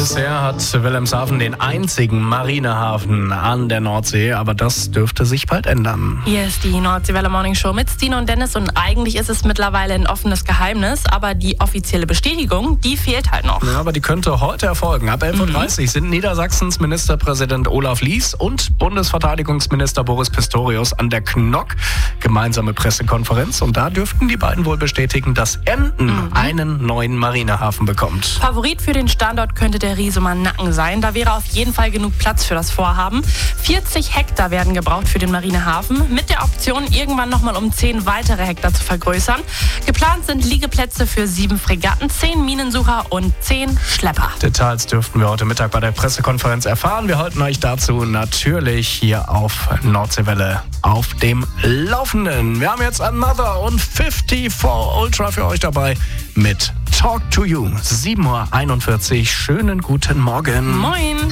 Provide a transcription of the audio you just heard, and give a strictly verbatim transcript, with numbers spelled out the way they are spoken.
Bisher hat Wilhelmshaven den einzigen Marinehafen an der Nordsee, aber das dürfte sich bald ändern. Hier ist die Nordseewelle Morning Show mit Stine und Dennis und eigentlich ist es mittlerweile ein offenes Geheimnis, aber die offizielle Bestätigung, die fehlt halt noch. Ja, aber die könnte heute erfolgen. Ab elf Uhr dreißig mhm. sind Niedersachsens Ministerpräsident Olaf Lies und Bundesverteidigungsminister Boris Pistorius an der K N O K. Gemeinsame Pressekonferenz und da dürften die beiden wohl bestätigen, dass Emden mhm. einen neuen Marinehafen bekommt. Favorit für den Standort könnte der Riesumer Nacken sein. Da wäre auf jeden Fall genug Platz für das Vorhaben. vierzig Hektar werden gebraucht für den Marinehafen, mit der Option, irgendwann nochmal um zehn weitere Hektar zu vergrößern. Geplant sind Liegeplätze für sieben Fregatten, zehn Minensucher und zehn Schlepper. Details dürften wir heute Mittag bei der Pressekonferenz erfahren. Wir halten euch dazu natürlich hier auf Nordseewelle auf dem Laufenden. Wir haben jetzt Another und fünfty four Ultra für euch dabei mit Talk to You. sieben Uhr einundvierzig. Schönen guten Morgen. Moin.